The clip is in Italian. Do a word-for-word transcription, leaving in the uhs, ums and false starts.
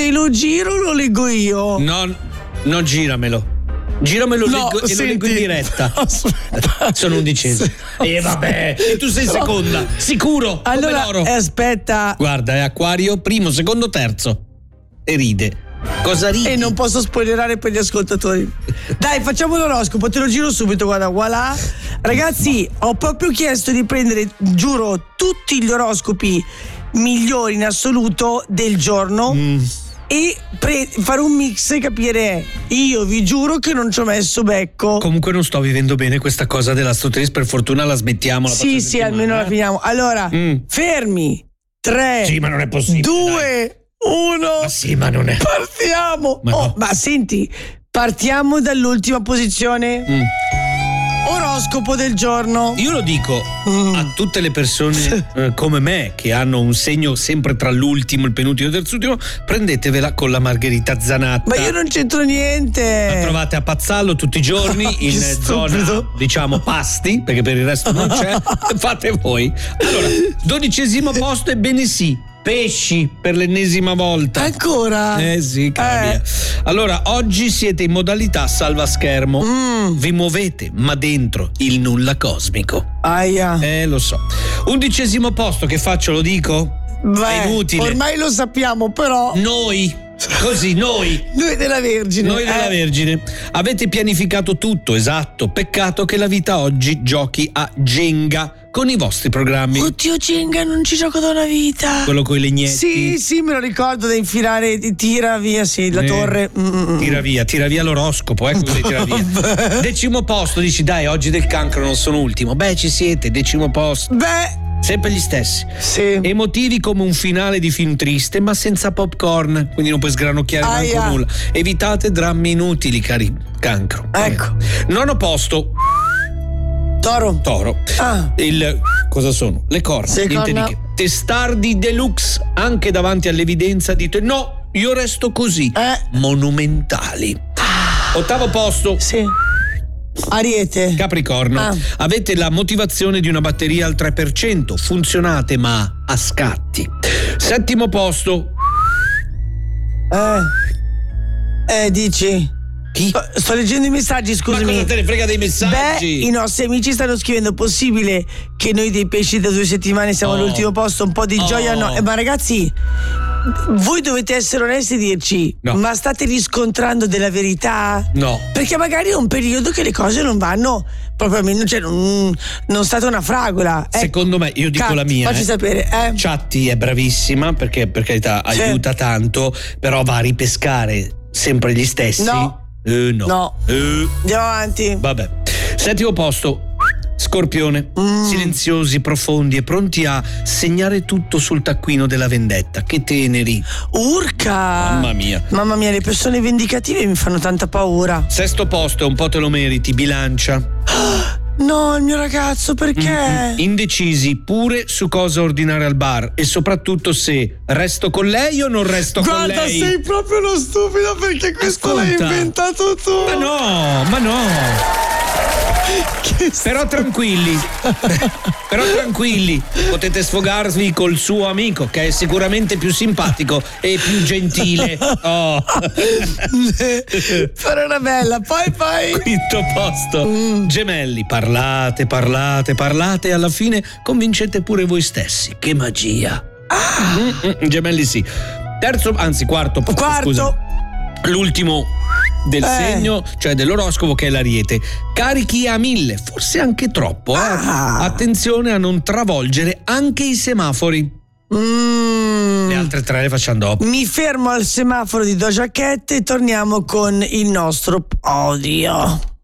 Te lo giro o lo leggo io? No, no, giramelo. Giramelo No, leggo, e lo leggo in diretta. Aspetta. Sono undicesimo. E eh, vabbè, e tu sei seconda, sicuro. Allora, come loro. eh, aspetta. Guarda, è Acquario, primo, secondo, terzo. E ride. Cosa ridi? E non posso spoilerare per gli ascoltatori. Dai, facciamo l'oroscopo, te lo giro subito, guarda, voilà. Ragazzi, ho proprio chiesto di prendere, giuro, tutti gli oroscopi migliori in assoluto del giorno. Mm. E pre- fare un mix e capire. Io vi giuro che non ci ho messo becco. Comunque non sto vivendo bene questa cosa dell'Astrotrace. Per fortuna la smettiamo la Sì, sì, almeno la finiamo. Allora, mm. fermi. Tre. Sì, ma non è possibile. Due. Dai. Uno. Ma sì, ma non è. Partiamo. Ma, oh, no. ma senti, partiamo dall'ultima posizione. Mm. Oroscopo del giorno. Io lo dico mm. a tutte le persone eh, come me che hanno un segno sempre tra l'ultimo, il penultimo e il terzultimo, prendetevela con la Margherita Zanatta. Ma io non c'entro niente. La trovate a Pazzallo tutti i giorni oh, in zona, diciamo, pasti, perché per il resto non c'è. Fate voi. Allora, dodicesimo posto, ebbene sì. Pesci per l'ennesima volta. Ancora? Eh sì, cambia. Eh. Allora, oggi siete in modalità salva schermo. Mm. Vi muovete, ma dentro il nulla cosmico. Aia. Eh, lo so. Undicesimo posto, che faccio, lo dico? Beh, è inutile. Ormai lo sappiamo, però. Noi. Così, noi. Noi della Vergine. Noi della eh. Vergine. Avete pianificato tutto, esatto. Peccato che la vita oggi giochi a Jenga con i vostri programmi. Oddio, Jenga, non ci gioco da una vita. Quello con i legnetti. Sì, sì, me lo ricordo, da infilare, tira via, sì, la eh, torre. Mm-mm. Tira via, tira via l'oroscopo, ecco cosa tira via. Decimo posto, dici, dai, oggi del cancro non sono ultimo. Beh, ci siete, decimo posto. Beh. Sempre gli stessi. Sì. Emotivi come un finale di film triste, ma senza popcorn, quindi non puoi sgranocchiare Aia. manco nulla. Evitate drammi inutili, cari cancro. Ecco. Nono posto. Toro. Toro. Ah. Il cosa sono? Le corna. Niente di che. Testardi deluxe, anche davanti all'evidenza dite no, io resto così. Eh. Monumentali. Ah. Ottavo posto. Sì. Ariete. Capricorno. Ah. Avete la motivazione di una batteria al tre per cento. Funzionate ma a scatti. Settimo posto. Eh. Eh, dici? Chi? Sto leggendo i messaggi, scusami. Ma cosa te ne frega dei messaggi? Beh, i nostri amici stanno scrivendo: possibile che noi dei pesci da due settimane siamo oh. all'ultimo posto? Un po' di oh. gioia no. Eh, ma ragazzi, voi dovete essere onesti e dirci: no. ma state riscontrando della verità? No. Perché magari è un periodo che le cose non vanno propriamente, cioè non, non state una fragola. Eh, Secondo me, io dico Cat, la mia. Facci eh. sapere. Eh. Chatti è bravissima perché per carità C'è. aiuta tanto, però va a ripescare sempre gli stessi. No. Eh, no. No. Eh. Andiamo avanti. Vabbè. Settimo posto. Scorpione, mm. silenziosi, profondi e pronti a segnare tutto sul taccuino della vendetta. Che teneri. Urca! Mamma mia. Mamma mia, le persone vendicative mi fanno tanta paura. Sesto posto, un po' te lo meriti, bilancia. No, il mio ragazzo, perché? Mm-hmm. Indecisi pure su cosa ordinare al bar e soprattutto se resto con lei o non resto Guarda, con lei. Guarda, sei proprio uno stupido perché questo Ascolta. l'hai inventato tu. Ma no, ma no. Però tranquilli, però tranquilli, potete sfogarvi col suo amico che è sicuramente più simpatico e più gentile. Oh. Però una bella, poi poi. Quinto posto, mm. Gemelli, parlate, parlate, parlate e alla fine convincete pure voi stessi. Che magia. Ah. Mm-mm, gemelli sì. Terzo, anzi quarto, quarto. Scusa. L'ultimo del eh. segno, cioè dell'oroscopo, che è l'Ariete. Carichi a mille, forse anche troppo. Eh? Ah. Attenzione a non travolgere anche i semafori. Mm. Le altre tre le facciamo dopo. Mi fermo al semaforo di Doja Cat e torniamo con il nostro podio.